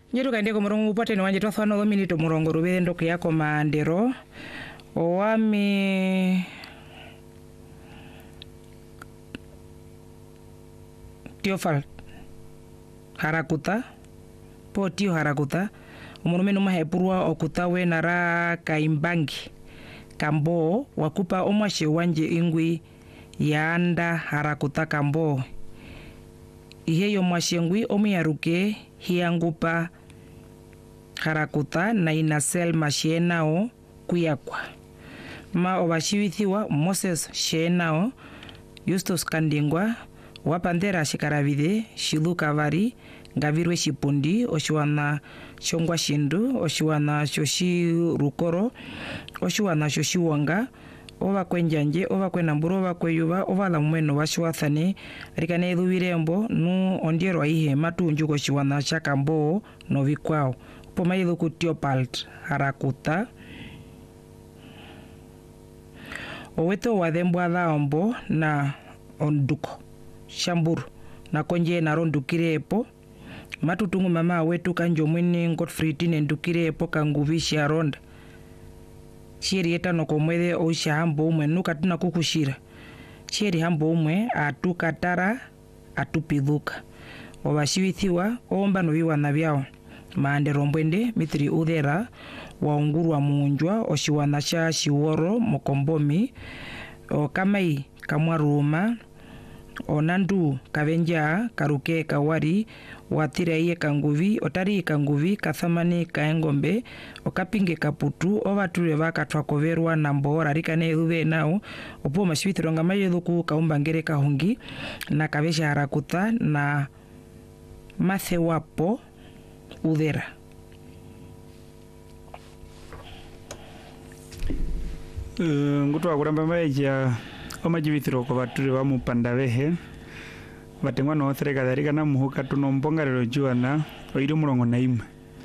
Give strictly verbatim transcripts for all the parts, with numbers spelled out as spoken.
Nyeru kainde ko murongo upate ni wanje twathano do minito murongo rubere ndoke yako maandero owami Tiofal harakuta po tio harakuta umurume numa hepurwa okuta we nara kaimbangi kambo wakupa omwashe wanje ingwi yaanda harakuta kambo iheyo mwashe ngwi omuyaruke hiyangupa harakuta na inasel mashenao kuyakwa ma obashiwithiwa Moses shenao Justus Kandingwa wapandera shikaravide shilu kavari ngavirwe shipundi oshiwana shongwa shindu oshiwana shoshi rukoro oshiwana shoshi wonga ova kwenjanje ova kwenamburo ova kweyuva ova la mweno washiwathane rikane edhuvirembo nu ondiero ihe matunjuko shiwana shakambo novikwao poma yedhuku Tiopalt harakuta oweto wadhembwa dhaombo na onduko shamburu na konje na rondukire epo matutungu mama wetu kanjo mwene Godfrey tine ndukire epo kanguvishi aronda shiri eta no komwede o shahambo umwe nuka tuna kukushira shiri hambo umwe atukatara atupidhuka obashiwithiwa omba no biwana byao maande rombwende mitri udhera waungurwa muunjwa oshiwana sha shiworo mokombomi o kamai kamwaruma onandu kavenja karuke kawari watira iye kanguvi otari kanguvi kathamani kaengombe okapinge kaputu ovature vakatwakoverwa na mbora rikane edhuve nao opo mashivithironga mayedhuku kaumbangere kahungi na kavesha harakuta na mathe wapo udhera uh, ngutu wakuramba maeja omajivithiro kwa vature va mupanda vehe vatengwa no thereka tharika na muhuka tunombongarero juana oiri murongo na imwe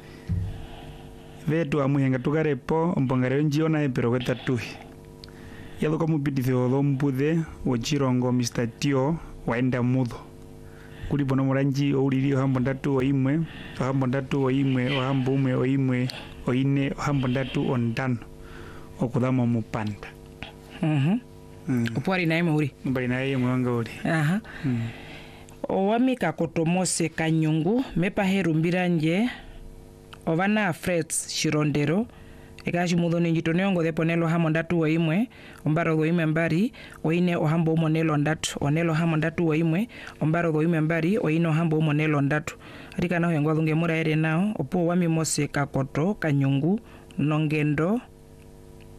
vetu amuhenga tukarepo ombongarero njiona epero kwetatuhi yathuka mupitithio thombuthe wochirongo Mister Tio waenda mutho kuli bono muranji ouriri ohambo ndatu oimwe ohambo ndatu oimwe ohambo umwe oimwe oine ohambo ndatu ondano okuthama mupanda mhm mm. Upwari na ime uri mbari na ime wanga uri aha mm. Owamika kotomose kanyungu mepa herumbiranje ovana frets shirondero ekashi mudhoni njitoniongo depo nelo hamo ndatu wa imwe ombaro dho ime mbari oine ohambo umo nelo ndatu onelo hamo ndatu wa imwe ombaro dho ime mbari oine ohambo umo nelo ndatu harika naho yangwa dhunge mura ere nao opo wami mose kakoto kanyungu nongendo